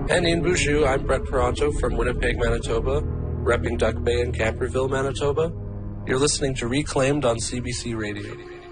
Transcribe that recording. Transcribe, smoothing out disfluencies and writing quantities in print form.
And in Bonjour, I'm Brett Peranto from Winnipeg, Manitoba, repping Duck Bay and Camperville, Manitoba. You're listening to Reclaimed on CBC Radio.